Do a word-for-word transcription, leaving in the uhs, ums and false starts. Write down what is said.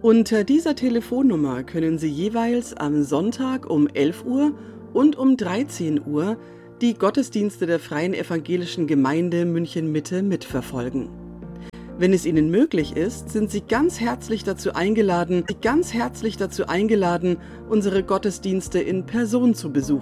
Unter dieser Telefonnummer können Sie jeweils am Sonntag um elf Uhr und um dreizehn Uhr die Gottesdienste der Freien Evangelischen Gemeinde München-Mitte mitverfolgen. Wenn es Ihnen möglich ist, sind Sie ganz herzlich dazu eingeladen, ganz herzlich dazu eingeladen, unsere Gottesdienste in Person zu besuchen.